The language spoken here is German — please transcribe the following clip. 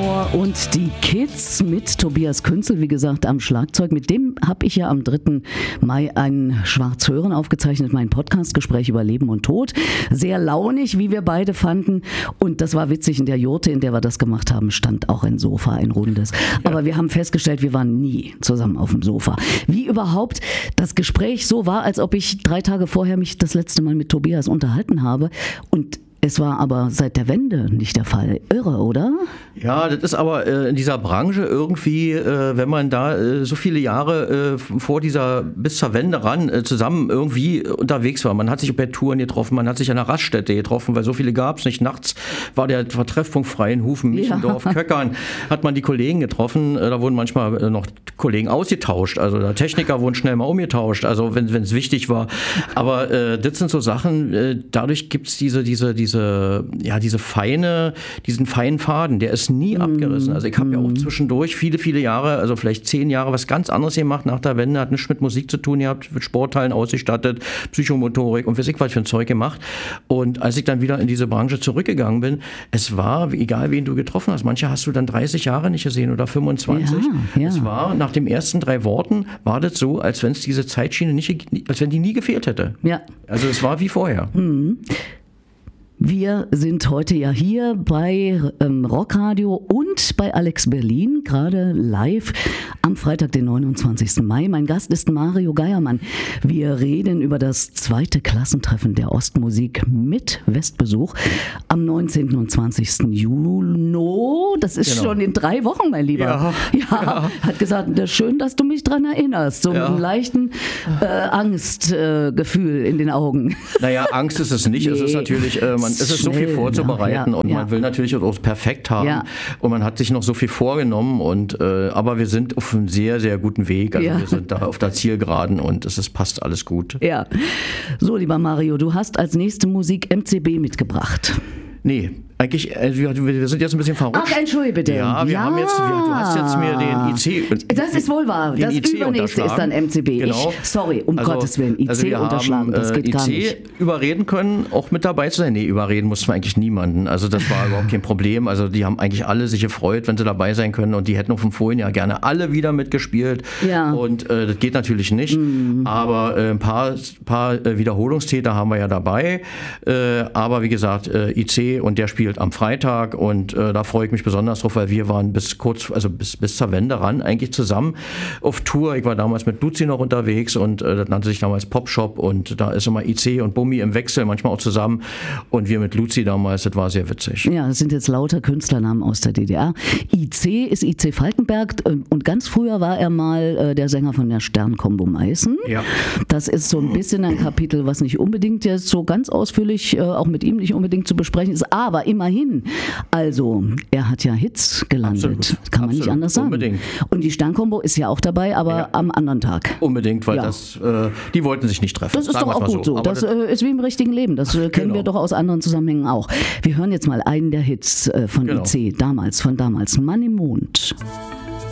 Amor und die Kids mit Tobias Künzel, wie gesagt, am Schlagzeug. Mit dem habe ich ja am 3. Mai ein Schwarzhören aufgezeichnet, mein Podcastgespräch über Leben und Tod. Sehr launig, wie wir beide fanden. Und das war witzig, in der Jurte, in der wir das gemacht haben, stand auch ein Sofa, ein rundes. Ja. Aber wir haben festgestellt, wir waren nie zusammen auf dem Sofa. Wie überhaupt das Gespräch so war, als ob ich 3 Tage vorher mich das letzte Mal mit Tobias unterhalten habe. Und es war aber seit der Wende nicht der Fall. Irre, oder? Ja, das ist aber in dieser Branche irgendwie, wenn man da so viele Jahre bis zur Wende ran zusammen irgendwie unterwegs war. Man hat sich bei Touren getroffen, man hat sich an der Raststätte getroffen, weil so viele gab es nicht. Nachts war der Treffpunkt frei in Hufen, Michendorf, ja. Köckern, hat man die Kollegen getroffen. Da wurden manchmal noch Kollegen ausgetauscht. Also der Techniker wurden schnell mal umgetauscht, also wenn es wichtig war. Aber das sind so Sachen, dadurch gibt es diesen feinen Faden, der ist nie abgerissen. Also ich habe ja auch zwischendurch viele Jahre, also vielleicht 10 Jahre, was ganz anderes gemacht nach der Wende, hat nichts mit Musik zu tun gehabt, mit Sporthallen ausgestattet, Psychomotorik und weiß ich was für ein Zeug gemacht. Und als ich dann wieder in diese Branche zurückgegangen bin, es war, egal wen du getroffen hast, manche hast du dann 30 Jahre nicht gesehen oder 25. Ja. Es war, nach den ersten 3 Worten, war das so, als wenn es diese Zeitschiene als wenn die nie gefehlt hätte. Ja. Also es war wie vorher. Mhm. Wir sind heute ja hier bei Rockradio und bei Alex Berlin, gerade live am Freitag, den 29. Mai. Mein Gast ist Mario Geiermann. Wir reden über das 2. Klassentreffen der Ostmusik mit Westbesuch am 19. und 20. Juni. Das ist schon in 3 Wochen, mein Lieber. Ja. Hat gesagt, schön, dass du mich dran erinnerst. So mit einem leichten Angstgefühl in den Augen. Naja, Angst ist es nicht. Nee. Es ist natürlich... es ist so viel vorzubereiten und man will natürlich auch perfekt haben und man hat sich noch so viel vorgenommen aber wir sind auf einem sehr, sehr guten Weg. Also wir sind da auf der Zielgeraden und passt alles gut. Ja. So, lieber Mario, du hast als nächste Musik MCB mitgebracht. Nee. Eigentlich, wir sind jetzt ein bisschen verrutscht. Ach, entschuldige bitte. Ja, du hast jetzt mir den IC... Das ist wohl wahr. Das übernächste ist dann MCB. Genau. Sorry, Gottes Willen, IC unterschlagen, das geht gar nicht. IC überreden können, auch mit dabei zu sein. Nee, überreden mussten wir eigentlich niemanden. Also das war überhaupt kein Problem. Also die haben eigentlich alle sich gefreut, wenn sie dabei sein können und die hätten auch vom vorigen Jahr gerne alle wieder mitgespielt. Ja. Und das geht natürlich nicht. Aber ein paar Wiederholungstäter haben wir ja dabei. Aber wie gesagt, IC und der spielt am Freitag und da freue ich mich besonders drauf, weil wir waren bis zur Wende ran eigentlich zusammen auf Tour. Ich war damals mit Luzi noch unterwegs und das nannte sich damals Popshop und da ist immer IC und Bummi im Wechsel, manchmal auch zusammen und wir mit Luzi damals, das war sehr witzig. Ja, das sind jetzt lauter Künstlernamen aus der DDR. IC ist IC Falkenberg und ganz früher war er mal der Sänger von der Stern-Kombo Meißen. Ja. Das ist so ein bisschen ein Kapitel, was nicht unbedingt jetzt so ganz ausführlich auch mit ihm nicht unbedingt zu besprechen ist, aber immerhin. Also, er hat ja Hits gelandet. Absolut. Kann man nicht anders sagen. Unbedingt. Und die Sternkombo ist ja auch dabei, aber am anderen Tag. Unbedingt, weil die wollten sich nicht treffen. Das ist doch auch gut so. Das ist wie im richtigen Leben. Das kennen wir doch aus anderen Zusammenhängen auch. Wir hören jetzt mal einen der Hits von IC, von damals, Mann im Mond.